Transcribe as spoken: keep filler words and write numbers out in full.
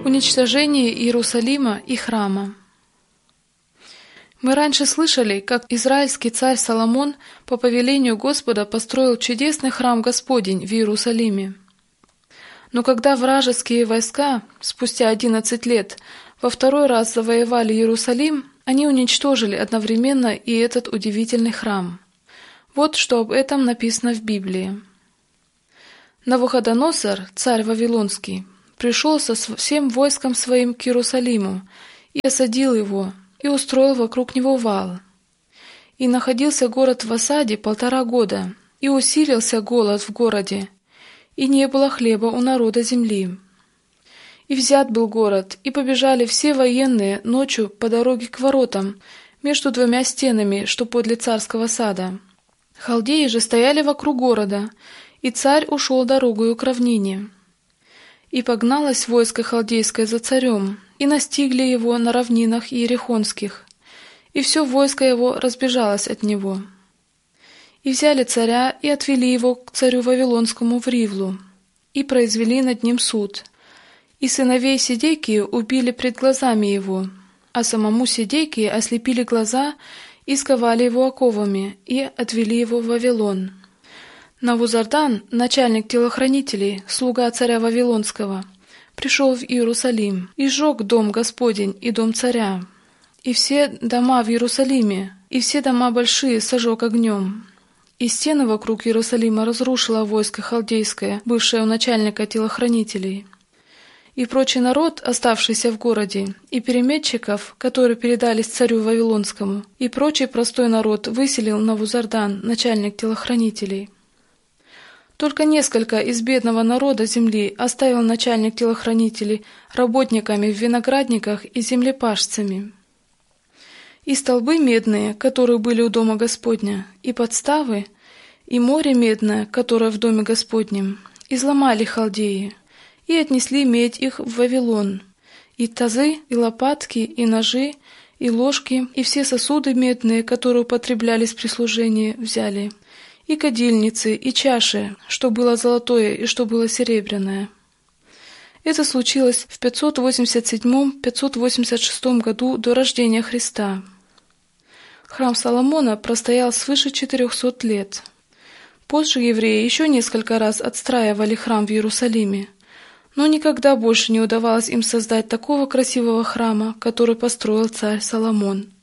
Уничтожение Иерусалима и храма. Мы раньше слышали, как израильский царь Соломон по повелению Господа построил чудесный храм Господень в Иерусалиме. Но когда вражеские войска, спустя одиннадцать лет, во второй раз завоевали Иерусалим, они уничтожили одновременно и этот удивительный храм. Вот что об этом написано в Библии. Навуходоносор, царь Вавилонский, пришел со всем войском своим к Иерусалиму и осадил его, и устроил вокруг него вал. И находился город в осаде полтора года, и усилился голод в городе, и не было хлеба у народа земли. И взят был город, и побежали все военные ночью по дороге к воротам, между двумя стенами, что подле царского сада. Халдеи же стояли вокруг города, и царь ушел дорогою к равнине. И погналось войско халдейское за царем, и настигли его на равнинах иерихонских, и все войско его разбежалось от него. И взяли царя, и отвели его к царю Вавилонскому в Ривлу, и произвели над ним суд. И сыновей Седекии убили пред глазами его, а самому Седекии ослепили глаза и сковали его оковами, и отвели его в Вавилон. Навузардан, начальник телохранителей, слуга царя Вавилонского, пришел в Иерусалим и сжег дом Господень и дом царя, и все дома в Иерусалиме, и все дома большие сожег огнем. И стены вокруг Иерусалима разрушило войско халдейское, бывшее у начальника телохранителей. И прочий народ, оставшийся в городе, и переметчиков, которые передались царю Вавилонскому, и прочий простой народ выселил Навузардан, начальник телохранителей. Только несколько из бедного народа земли оставил начальник телохранителей работниками в виноградниках и землепашцами. И столбы медные, которые были у дома Господня, и подставы, и море медное, которое в доме Господнем, изломали халдеи, и отнесли медь их в Вавилон, и тазы, и лопатки, и ножи, и ложки, и все сосуды медные, которые употреблялись при служении, взяли, и кадильницы, и чаши, что было золотое и что было серебряное. Это случилось в пятьсот восемьдесят седьмом — пятьсот восемьдесят шестом году до рождения Христа. Храм Соломона простоял свыше четырехсот лет. Позже евреи еще несколько раз отстраивали храм в Иерусалиме, но никогда больше не удавалось им создать такого красивого храма, который построил царь Соломон.